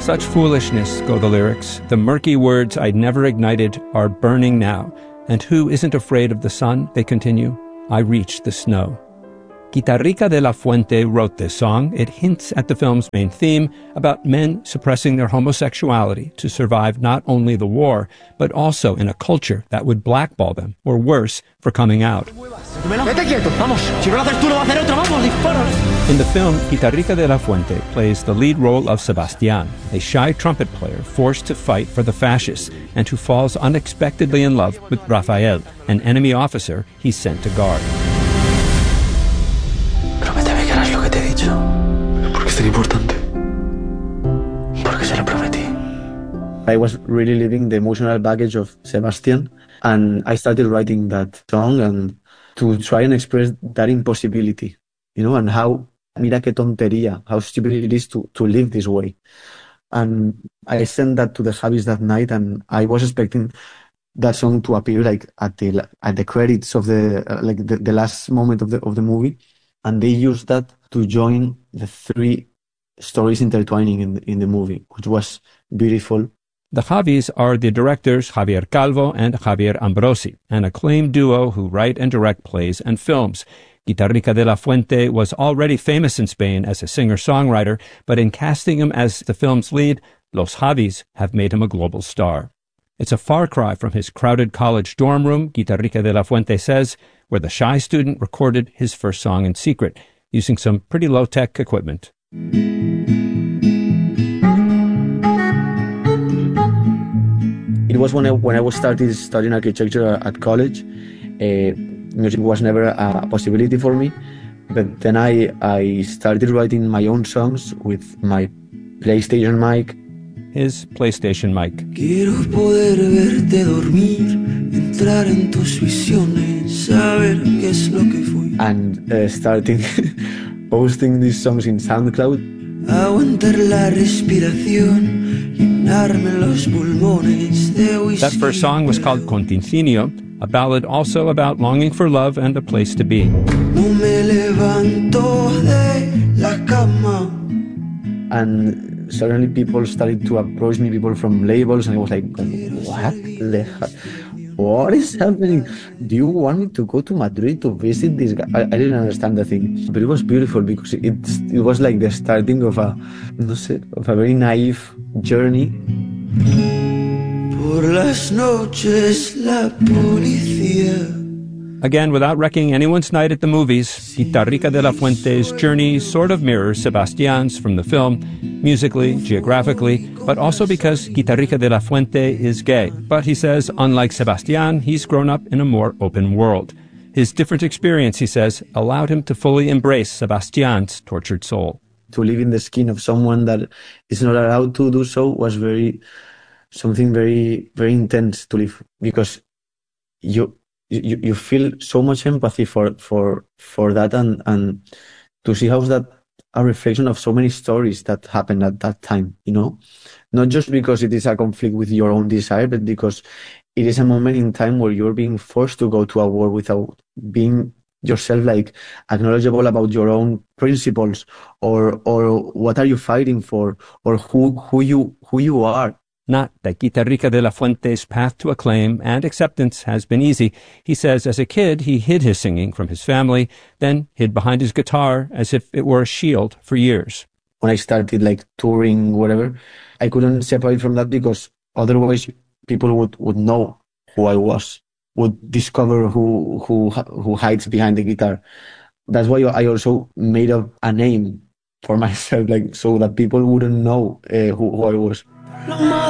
Such foolishness, go the lyrics. The murky words I'd never ignited are burning now. And who isn't afraid of the sun? They continue. I reach the snow. Guitarrica de la Fuente wrote this song. It hints at the film's main theme about men suppressing their homosexuality to survive not only the war, but also in a culture that would blackball them, or worse, for coming out. In the film, Guitarrica de la Fuente plays the lead role of Sebastián, a shy trumpet player forced to fight for the fascists and who falls unexpectedly in love with Rafael, an enemy officer he's sent to guard. Prométeme que harás lo que te he dicho. ¿Por qué es tan importante? Porque se lo prometí. I was really living the emotional baggage of Sebastián, and I started writing that song and to try and express that impossibility, and how, mira qué tontería, how stupid it is to live this way. And I sent that to the Javis that night, and I was expecting that song to appear like at the credits of the last moment of the movie, and they used that to join the three stories intertwining in the movie, which was beautiful. The Javis are the directors Javier Calvo and Javier Ambrosi, an acclaimed duo who write and direct plays and films. Guitarrica de la Fuente was already famous in Spain as a singer-songwriter, but in casting him as the film's lead, Los Javis have made him a global star. It's a far cry from his crowded college dorm room, Guitarrica de la Fuente says, where the shy student recorded his first song in secret, using some pretty low-tech equipment. It was when I was studying architecture at college. Music was never a possibility for me, but then I started writing my own songs with my PlayStation mic. His PlayStation mic. Quiero poder verte dormir, entrar en tus visiones, saber qué es lo que fui. And starting posting these songs in SoundCloud. Aguantar la respiración, llenarme los pulmones de whisky. That first song was called Conticinio, a ballad also about longing for love and a place to be. No me levanto de la cama. And suddenly people started to approach me, people from labels, and I was like, what the hell? What is happening? Do you want me to go to Madrid to visit this guy? I didn't understand the thing. But it was beautiful because it was like the starting of a very naive journey. Por las noches la policía. Again, without wrecking anyone's night at the movies, Guitarrica de la Fuente's journey sort of mirrors Sebastián's from the film, musically, geographically, but also because Guitarrica de la Fuente is gay. But he says, unlike Sebastián, he's grown up in a more open world. His different experience, he says, allowed him to fully embrace Sebastián's tortured soul. To live in the skin of someone that is not allowed to do so was something very, very intense to live, because you feel so much empathy for that, and to see how's that a reflection of so many stories that happened at that time, not just because it is a conflict with your own desire, but because it is a moment in time where you're being forced to go to a war without being yourself acknowledgeable about your own principles, or what are you fighting for, or who you are. Not that Guitarrica de la Fuente's path to acclaim and acceptance has been easy. He says as a kid he hid his singing from his family, then hid behind his guitar as if it were a shield for years. When I started touring, whatever, I couldn't separate from that, because otherwise people would know who I was, would discover who hides behind the guitar. That's why I also made up a name for myself, so that people wouldn't know who I was.